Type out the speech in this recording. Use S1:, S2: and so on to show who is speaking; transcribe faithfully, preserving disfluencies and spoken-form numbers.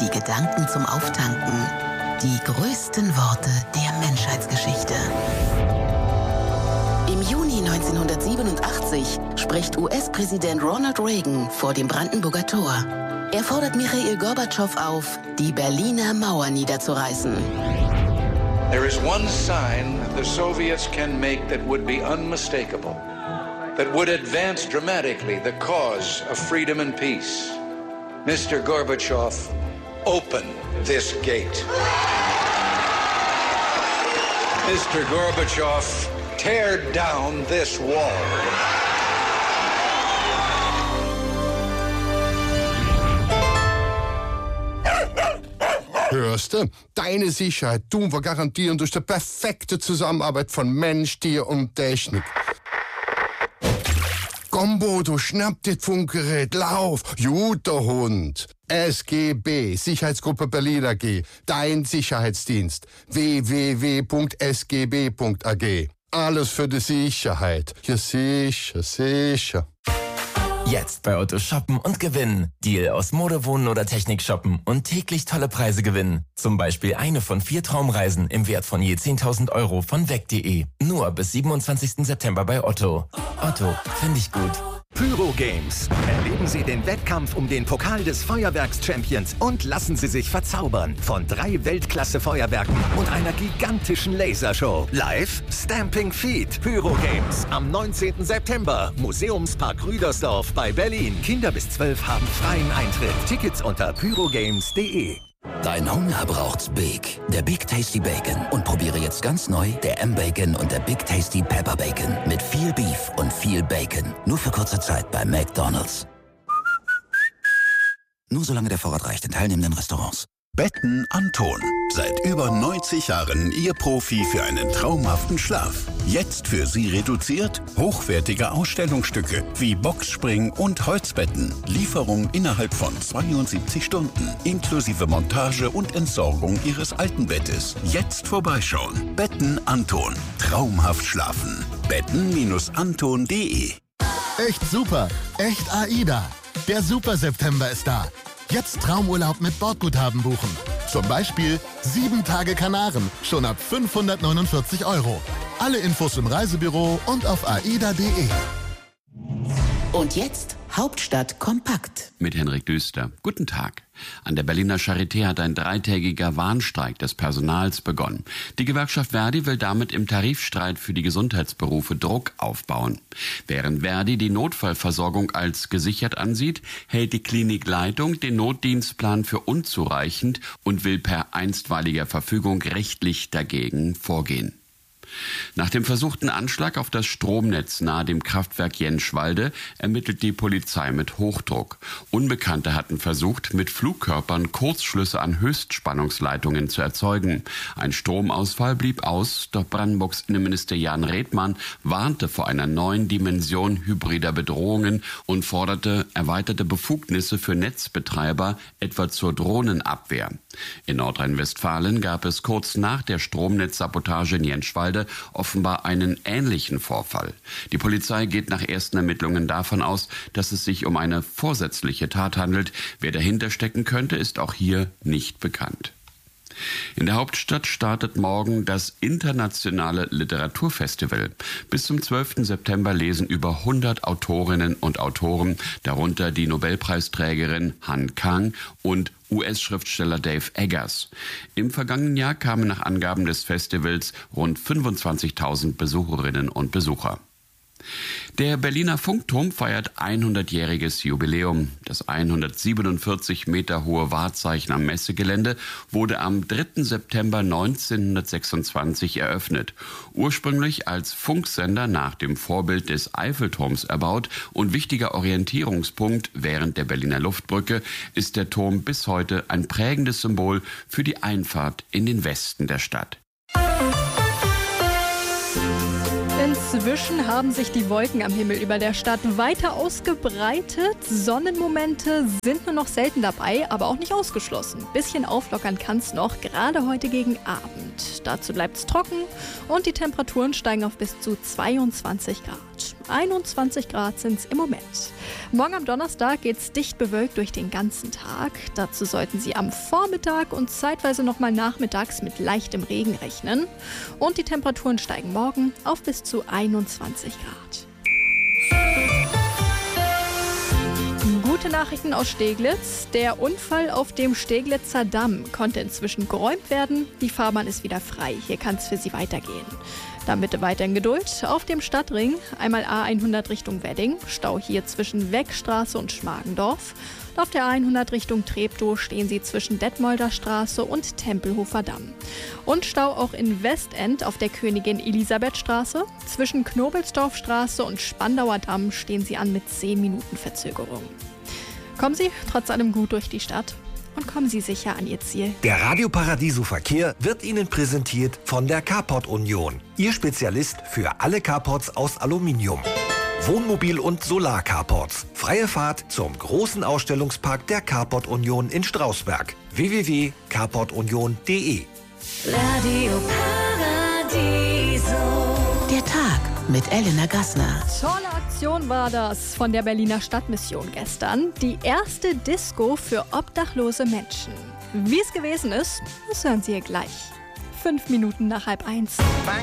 S1: die Gedanken zum Auftanken. Die größten Worte der Menschheitsgeschichte. Im Juni neunzehnhundertsiebenundachtzig spricht U S-Präsident Ronald Reagan vor dem Brandenburger Tor. Er fordert Michail Gorbatschow auf, die Berliner Mauer niederzureißen.
S2: There is one sign the Soviets can make that would be unmistakable, that would advance dramatically the cause of freedom and peace. Mister Gorbachev, open this gate. Mister Gorbachev, tear down this wall.
S3: Hörst du? Deine Sicherheit tun wir garantieren durch die perfekte Zusammenarbeit von Mensch, Tier und Technik. Komm, Bodo, schnapp dir das Funkgerät, lauf, guter Hund. S G B, Sicherheitsgruppe Berlin A G, dein Sicherheitsdienst. w w w punkt s g b punkt a g. Alles für die Sicherheit. Ja, sicher, sicher.
S4: Jetzt bei Otto shoppen und gewinnen. Deal aus Mode, Wohnen oder Technik shoppen und täglich tolle Preise gewinnen. Zum Beispiel eine von vier Traumreisen im Wert von je zehntausend Euro von weg punkt de. Nur bis siebenundzwanzigsten September bei Otto. Otto, finde ich gut.
S5: Pyro Games. Erleben Sie den Wettkampf um den Pokal des Feuerwerks-Champions und lassen Sie sich verzaubern von drei Weltklasse-Feuerwerken und einer gigantischen Lasershow. Live Stamping Feet. Pyro Games am neunzehnten September. Museumspark Rüdersdorf bei Berlin. Kinder bis zwölf haben freien Eintritt. Tickets unter pyrogames punkt de.
S6: Dein Hunger braucht's Big. Der Big Tasty Bacon. Und probiere jetzt ganz neu der M-Bacon und der Big Tasty Pepper Bacon. Mit viel Beef und viel Bacon. Nur für kurze Zeit bei McDonald's. Nur solange der Vorrat reicht in teilnehmenden Restaurants.
S7: Betten Anton. Seit über neunzig Jahren Ihr Profi für einen traumhaften Schlaf. Jetzt für Sie reduziert hochwertige Ausstellungsstücke wie Boxspring und Holzbetten. Lieferung innerhalb von zweiundsiebzig Stunden. Inklusive Montage und Entsorgung Ihres alten Bettes. Jetzt vorbeischauen. Betten Anton. Traumhaft schlafen. betten Anton punkt de.
S8: Echt super. Echt AIDA. Der Super September ist da. Jetzt Traumurlaub mit Bordguthaben buchen. Zum Beispiel sieben Tage Kanaren, schon ab fünfhundertneunundvierzig Euro. Alle Infos im Reisebüro und auf aida punkt de.
S1: Und jetzt Hauptstadt kompakt.
S9: Mit Henrik Düster. Guten Tag. An der Berliner Charité hat ein dreitägiger Warnstreik des Personals begonnen. Die Gewerkschaft Verdi will damit im Tarifstreit für die Gesundheitsberufe Druck aufbauen. Während Verdi die Notfallversorgung als gesichert ansieht, hält die Klinikleitung den Notdienstplan für unzureichend und will per einstweiliger Verfügung rechtlich dagegen vorgehen. Nach dem versuchten Anschlag auf das Stromnetz nahe dem Kraftwerk Jenschwalde ermittelt die Polizei mit Hochdruck. Unbekannte hatten versucht, mit Flugkörpern Kurzschlüsse an Höchstspannungsleitungen zu erzeugen. Ein Stromausfall blieb aus, doch Brandenburgs Innenminister Jan Redmann warnte vor einer neuen Dimension hybrider Bedrohungen und forderte erweiterte Befugnisse für Netzbetreiber, etwa zur Drohnenabwehr. In Nordrhein-Westfalen gab es kurz nach der Stromnetzsabotage in Jenschwalde offenbar einen ähnlichen Vorfall. Die Polizei geht nach ersten Ermittlungen davon aus, dass es sich um eine vorsätzliche Tat handelt. Wer dahinter stecken könnte, ist auch hier nicht bekannt. In der Hauptstadt startet morgen das internationale Literaturfestival. Bis zum zwölften September lesen über hundert Autorinnen und Autoren, darunter die Nobelpreisträgerin Han Kang und U S-Schriftsteller Dave Eggers. Im vergangenen Jahr kamen nach Angaben des Festivals rund fünfundzwanzigtausend Besucherinnen und Besucher. Der Berliner Funkturm feiert hundertjähriges Jubiläum. Das hundertsiebenundvierzig Meter hohe Wahrzeichen am Messegelände wurde am dritten September neunzehnhundertsechsundzwanzig eröffnet. Ursprünglich als Funksender nach dem Vorbild des Eiffelturms erbaut und wichtiger Orientierungspunkt während der Berliner Luftbrücke, ist der Turm bis heute ein prägendes Symbol für die Einfahrt in den Westen der Stadt.
S10: Inzwischen haben sich die Wolken am Himmel über der Stadt weiter ausgebreitet. Sonnenmomente sind nur noch selten dabei, aber auch nicht ausgeschlossen. Bisschen auflockern kann es noch, gerade heute gegen Abend. Dazu bleibt es trocken und die Temperaturen steigen auf bis zu zweiundzwanzig Grad. und einundzwanzig Grad sind es im Moment. Morgen am Donnerstag geht es dicht bewölkt durch den ganzen Tag. Dazu sollten Sie am Vormittag und zeitweise nochmal nachmittags mit leichtem Regen rechnen. Und die Temperaturen steigen morgen auf bis zu einundzwanzig Grad. Gute Nachrichten aus Steglitz. Der Unfall auf dem Steglitzer Damm konnte inzwischen geräumt werden. Die Fahrbahn ist wieder frei. Hier kann es für Sie weitergehen. Dann bitte weiterhin Geduld. Auf dem Stadtring einmal A hundert Richtung Wedding. Stau hier zwischen Weckstraße und Schmargendorf. Und auf der A hundert Richtung Treptow stehen Sie zwischen Detmolder Straße und Tempelhofer Damm. Und Stau auch in Westend auf der Königin Elisabeth Straße. Zwischen Knobelsdorfstraße und Spandauer Damm stehen Sie an mit zehn Minuten Verzögerung. Kommen Sie trotz allem gut durch die Stadt und kommen Sie sicher an Ihr Ziel.
S11: Der Radio Paradiso Verkehr wird Ihnen präsentiert von der Carport Union. Ihr Spezialist für alle Carports aus Aluminium. Wohnmobil- und Solar-Carports. Freie Fahrt zum großen Ausstellungspark der Carport Union in Strausberg. w w w punkt carport union punkt d e
S1: Radio Paradiso. Der Tag mit Elena Gassner.
S10: Tolle Aktion war das von der Berliner Stadtmission gestern. Die erste Disco für obdachlose Menschen. Wie es gewesen ist, das hören Sie hier gleich. Fünf Minuten nach halb eins.